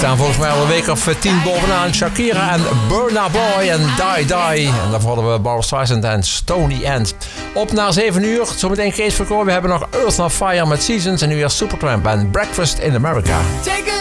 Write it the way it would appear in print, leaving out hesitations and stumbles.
staan volgens mij al een week of 10 bovenaan. Shakira en Burna Boy en Die Die. En daarvoor hadden we Barbra Streisand en Stony End. Op na 7 uur, zometeen Kees Verkoor. We hebben nog Earth on Fire met Seasons. En nu weer Supertramp en Breakfast in America. Take a